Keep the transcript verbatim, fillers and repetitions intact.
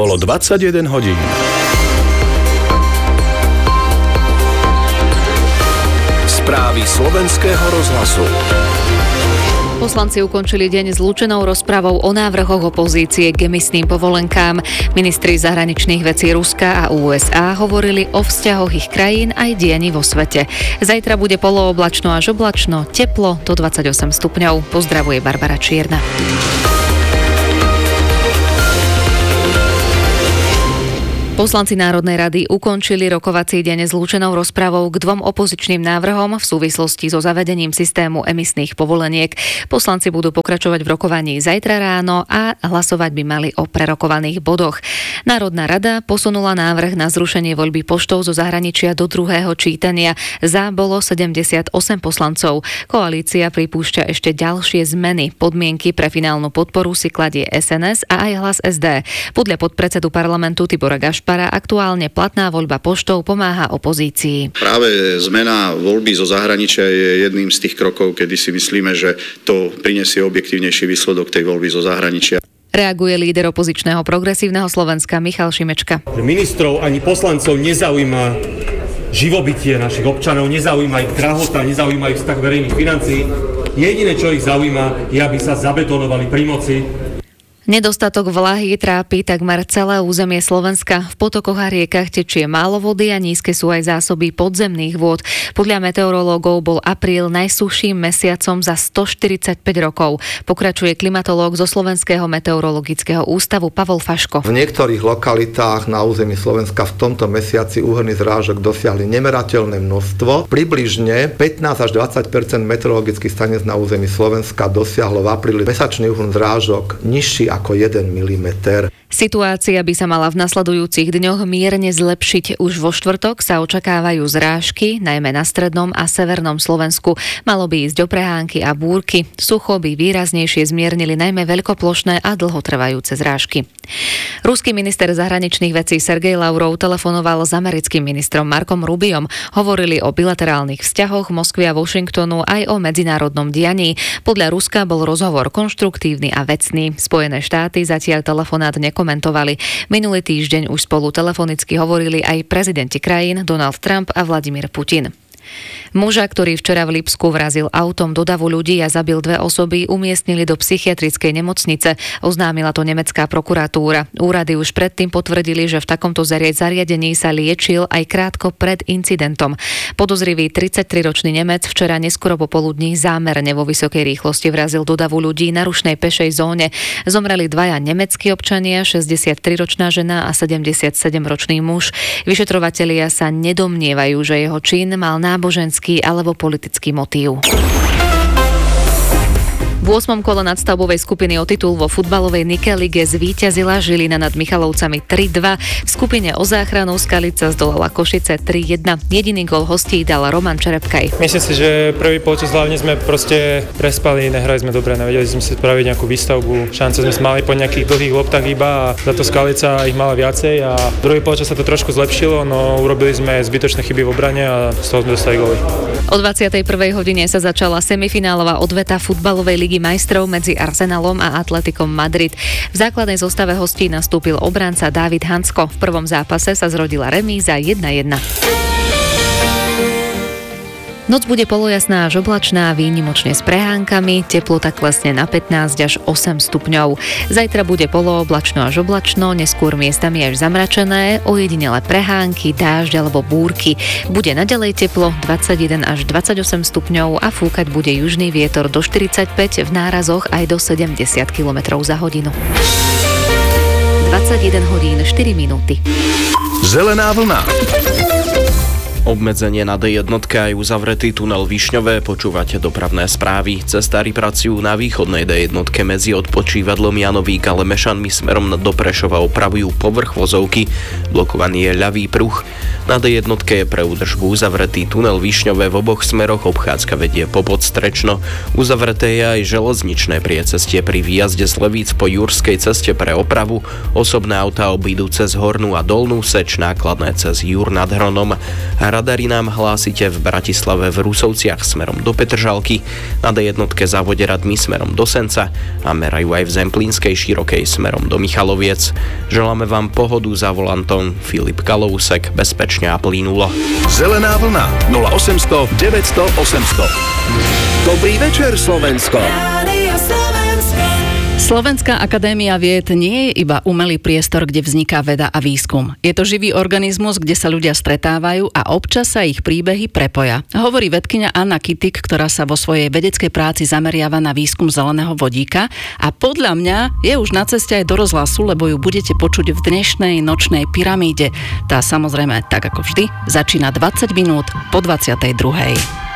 Bolo dvadsaťjeden hodín. Správy slovenského rozhlasu. Poslanci ukončili deň zlúčenou rozpravou o návrhoch opozície k emisným povolenkám. Ministri zahraničných vecí Ruska a ú es á hovorili o vzťahoch ich krajín aj dianí vo svete. Zajtra bude polooblačno až oblačno, teplo do dvadsaťosem stupňov. Pozdravuje Barbara Čierna. Poslanci Národnej rady ukončili rokovací deň zlúčenou rozpravou k dvom opozičným návrhom v súvislosti so zavedením systému emisných povoleniek. Poslanci budú pokračovať v rokovaní zajtra ráno a hlasovať by mali o prerokovaných bodoch. Národná rada posunula návrh na zrušenie voľby poštou zo zahraničia do druhého čítania. Za bolo sedemdesiatosem poslancov. Koalícia pripúšťa ešte ďalšie zmeny. Podmienky pre finálnu podporu si kladie es en es a aj Hlas es dé. Podľa podpredsedu parlamentu Tibora Gašpara aktuálne platná voľba poštou pomáha opozícii. Práve zmena voľby zo zahraničia je jedným z tých krokov, kedy si myslíme, že to prinesie objektívnejší výsledok tej voľby zo zahraničia. Reaguje líder opozičného Progresívneho Slovenska Michal Šimečka. Ministrov ani poslancov nezaujíma živobytie našich občanov, nezaujíma ich drahota, nezaujíma ich vztah verejných financií. Jediné, čo ich zaujíma, je, aby sa zabetonovali pri moci. Nedostatok vlahy trápi takmer celé územie Slovenska. V potokoch a riekach tečie málo vody a nízke sú aj zásoby podzemných vôd. Podľa meteorológov bol apríl najsuchším mesiacom za stoštyridsaťpäť rokov. Pokračuje klimatológ zo Slovenského meteorologického ústavu Pavol Faško. V niektorých lokalitách na území Slovenska v tomto mesiaci úhrný zrážok dosiahli nemerateľné množstvo. Približne pätnásť až dvadsať percent meteorologických staníc na území Slovenska dosiahlo v apríli mesačný úhrn zrážok nižší ako jeden milimeter. Situácia by sa mala v nasledujúcich dňoch mierne zlepšiť. Už vo štvrtok sa očakávajú zrážky, najmä na strednom a severnom Slovensku. Malo by ísť o prehánky a búrky. Sucho by výraznejšie zmiernili najmä veľkoplošné a dlhotrvajúce zrážky. Ruský minister zahraničných vecí Sergej Lavrov telefonoval s americkým ministrom Markom Rubiom. Hovorili o bilaterálnych vzťahoch Moskvy a Washingtonu aj o medzinárodnom dianí. Podľa Ruska bol rozhovor konštruktívny a vecný. Spojené štáty zatiaľ telefonát nekomentovali. Minulý týždeň už spolu telefonicky hovorili aj prezidenti krajín Donald Trump a Vladimír Putin. Muža, ktorý včera v Lipsku vrazil autom do davu ľudí a zabil dve osoby, umiestnili do psychiatrickej nemocnice, oznámila to nemecká prokuratúra. Úrady už predtým potvrdili, že v takomto zariadení sa liečil aj krátko pred incidentom. Podozrivý tridsaťtriročný Nemec včera neskoro popoludní zámerne vo vysokej rýchlosti vrazil do davu ľudí na rušnej pešej zóne. Zomreli dvaja nemeckí občania, šesťdesiatriročná žena a sedemdesiatsedemročný muž. Vyšetrovatelia sa nedomnievajú, že jeho čin mal náboženský alebo politický motív. V ôsmom kole nadstavbovej skupiny o titul vo futbalovej Nike lige zvíťazila Žilina nad Michalovcami tri dva. V skupine o záchranu Skalica zdolala Košice tri jedna. Jediný gól hostí dal Roman Čerepkaj. Myslím si, že prvý polčas hlavne sme proste prespali, nehrali sme dobre, nevedeli sme si spraviť nejakú výstavbu. Šance sme mali po nejakých dlhých loptách iba a za to Skalica ich mala viacej a druhý polčas sa to trošku zlepšilo, no urobili sme zbytočné chyby v obrane a z toho sme dostali góly. O dvadsiatej prvej hodine sa začala semifinálová odveta futbalovej ligy majstrov medzi Arsenalom a Atletikom Madrid. V základnej zostave hostí nastúpil obranca Dávid Hansko. V prvom zápase sa zrodila remíza jedna jedna. Noc bude polojasná až oblačná, výnimočne s prehánkami, teplota klesne na pätnásť až osem stupňov. Zajtra bude polooblačno až oblačno, neskôr miestami až zamračené, ojedinele prehánky, dážď alebo búrky. Bude naďalej teplo, dvadsaťjeden až dvadsaťosem stupňov a fúkať bude južný vietor do štyridsaťpäť, v nárazoch aj do sedemdesiat kilometrov za hodinu. dvadsaťjeden hodín štyri minúty. Zelená vlna. Obmedzenie na dé jedna aj uzavretý tunel Višňové, počúvate dopravné správy. Cestári pracujú na východnej dé jedna medzi odpočívadlom Janovík a Lemešanmi smerom do Prešova opravujú povrch vozovky. Blokovaný je ľavý pruh. Na dé jedna je pre údržbu uzavretý tunel Višňové, v oboch smeroch obchádzka vedie po Podstrečno. Uzavreté je aj železničné priecestie pri výjazde z Levíc po Jurskej ceste pre opravu. Osobné autá obídu cez Hornú a Dolnú Seč, nákladné cez Jur nad Hronom. radary nám hlásite v Bratislave v Rusovciach smerom do Petržalky, na dé jednotke závode Radmy smerom do Senca a merajú aj v Zemplínskej širokej smerom do Michaloviec. Želáme vám pohodu za volantom. Filip Kalousek, bezpečne a plynulo. Zelená vlna nula osemsto deväťsto osemsto. Dobrý večer, Slovensko. Slovenská akadémia vied nie je iba umelý priestor, kde vzniká veda a výskum. Je to živý organizmus, kde sa ľudia stretávajú a občas sa ich príbehy prepoja. Hovorí vedkyňa Anna Kytik, ktorá sa vo svojej vedeckej práci zameriava na výskum zeleného vodíka a podľa mňa je už na ceste aj do rozhlasu, lebo ju budete počuť v dnešnej nočnej pyramíde. Tá samozrejme, tak ako vždy, začína dvadsať minút po dvadsiatej druhej.